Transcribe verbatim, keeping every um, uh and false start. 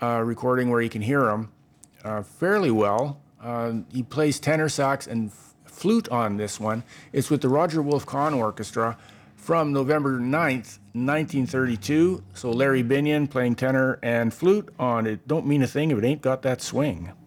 uh, recording where you can hear him uh, fairly well. Uh, he plays tenor sax and f- flute on this one. It's with the Roger Wolf Kahn Orchestra from November ninth, nineteen thirty-two. So Larry Binion playing tenor and flute on It Don't Mean a Thing If It Ain't Got That Swing.